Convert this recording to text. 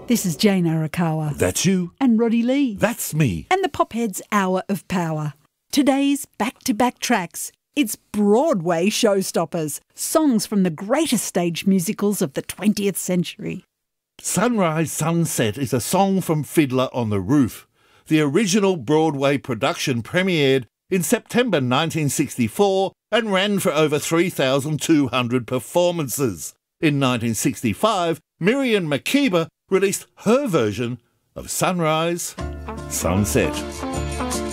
This is Jane Arakawa. That's you. And Roddy Lee. That's me. And the Popheads Hour of Power. Today's back-to-back tracks. It's Broadway showstoppers. Songs from the greatest stage musicals of the 20th century. Sunrise Sunset is a song from Fiddler on the Roof. The original Broadway production premiered in September 1964 and ran for over 3,200 performances. In 1965, Miriam Makeba released her version of Sunrise Sunset.